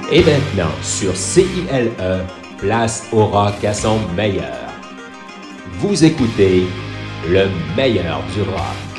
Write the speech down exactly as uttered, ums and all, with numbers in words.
Et maintenant, sur C I L E, place au rock à son meilleur. Vous écoutez le meilleur du rock.